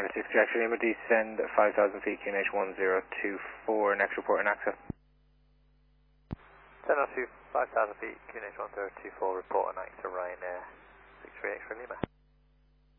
United 6 trajectory, Lima, descend 5,000 feet, QNH 1024, next report and access. 1002, 5,000 feet, QNH 1024, report and access to Ryanair 638 for Lima.